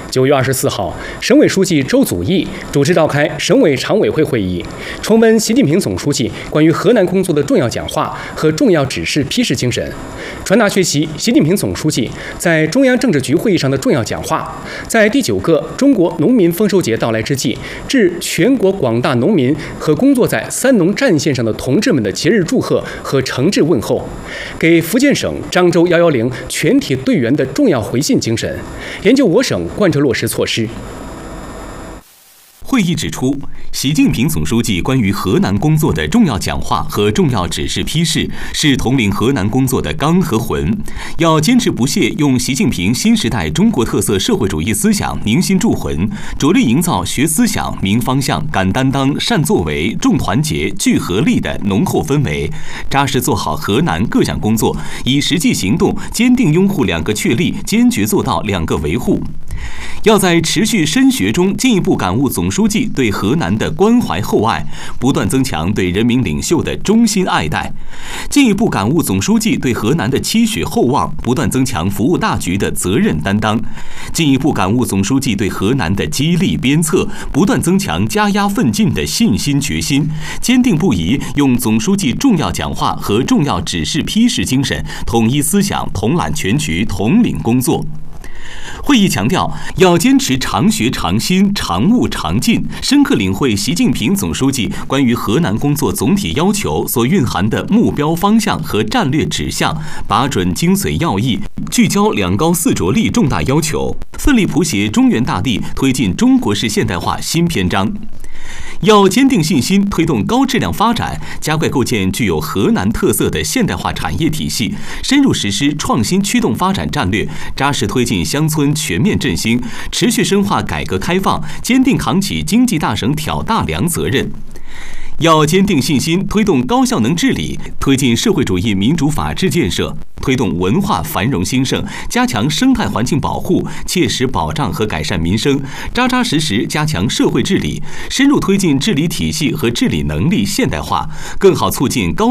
9月24号，省委书记周祖义主持召开省委常委会会议，重温习近平总书记关于河南工作的重要讲话和重要指示批示精神，传达学习习近平总书记在中央政治局会议上的重要讲话，在第9个中国农民丰收节到来之际，致全国广大农民和工作在三农战线上的同志们的节日祝贺和诚挚问候，给福建省漳州110全体队员的重要回信精神，研究我省贯彻落实措施。 会议指出，习近平总书记关于河南工作的重要讲话和重要指示批示，是统领河南工作的纲和魂。要坚持不懈用习近平新时代中国特色社会主义思想凝心铸魂，着力营造学思想、明方向、敢担当、善作为、重团结、聚合力的浓厚氛围，扎实做好河南各项工作，以实际行动坚定拥护2个确立，坚决做到2个维护。要在持续深学中进一步感悟总书记对河南的关怀厚爱，不断增强对人民领袖的衷心爱戴；进一步感悟总书记对河南的期许厚望，不断增强服务大局的责任担当；进一步感悟总书记对河南的激励鞭策，不断增强加压奋进的信心决心，坚定不移用总书记重要讲话和重要指示批示精神，统一思想，统揽全局，统领工作。会议强调，要坚持常学常新、常务常进，深刻领会习近平总书记关于河南工作总体要求所蕴含的目标方向和战略指向，把准精髓要义，聚焦2高4着力重大要求，奋力谱写中原大地推进中国式现代化新篇章。要坚定信心，推动高质量发展，加快构建具有河南特色的现代化产业体系，深入实施创新驱动发展战略，扎实推进乡村全面振兴，持续深化改革开放，坚定扛起经济大省挑大梁责任。要坚定信心，推动高效能治理，推进社会主义民主法治建设，推动文化繁荣兴盛，加强生态环境保护，切实保障和改善民生，扎扎实实加强社会治理，深入推进治理体系和治理能力现代化，更好促进高